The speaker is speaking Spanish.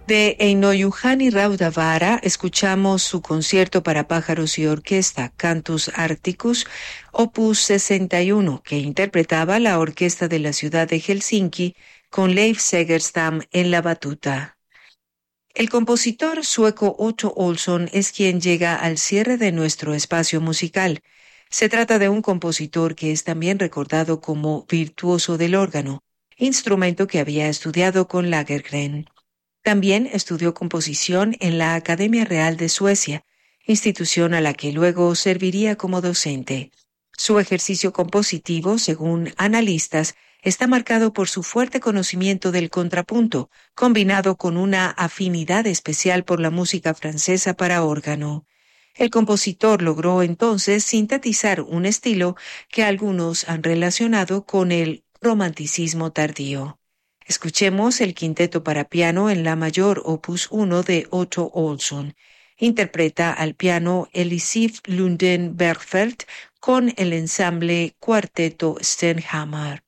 De Eino Juhani Rautavaara escuchamos su concierto para pájaros y orquesta, Cantus Arcticus, opus 61, que interpretaba la orquesta de la ciudad de Helsinki con Leif Segerstam en la batuta. El compositor sueco Otto Olsson es quien llega al cierre de nuestro espacio musical. Se trata de un compositor que es también recordado como virtuoso del órgano, instrumento que había estudiado con Lagergren. También estudió composición en la Academia Real de Suecia, institución a la que luego serviría como docente. Su ejercicio compositivo, según analistas, está marcado por su fuerte conocimiento del contrapunto, combinado con una afinidad especial por la música francesa para órgano. El compositor logró entonces sintetizar un estilo que algunos han relacionado con el romanticismo tardío. Escuchemos el quinteto para piano en la mayor opus 1 de Otto Olsson. Interpreta al piano Elisif Lunden Bergfeldt con el ensamble Cuarteto Stenhammar.